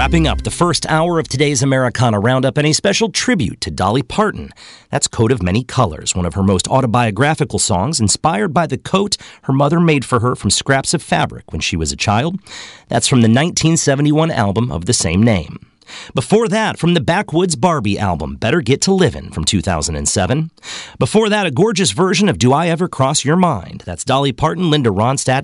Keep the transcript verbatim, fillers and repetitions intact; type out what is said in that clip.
Wrapping up the first hour of today's Americana Roundup and a special tribute to Dolly Parton. That's Coat of Many Colors, one of her most autobiographical songs, inspired by the coat her mother made for her from scraps of fabric when she was a child. That's from the nineteen seventy-one album of the same name. Before that, from the Backwoods Barbie album, Better Get to Livin' from two thousand seven. Before that, a gorgeous version of Do I Ever Cross Your Mind? That's Dolly Parton, Linda Ronstadt,